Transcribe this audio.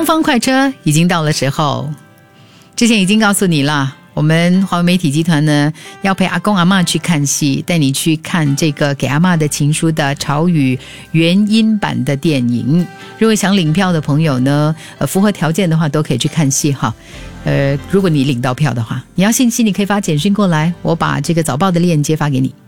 东方快车已经到了时候，之前已经告诉你了，我们华为媒体集团呢要陪阿公阿嬷去看戏，带你去看这个给阿嬷的情书的潮语原音版的电影。如果想领票的朋友呢，符合条件的话都可以去看戏哈。如果你领到票的话，你要信息你可以发简讯过来，我把这个早报的链接发给你。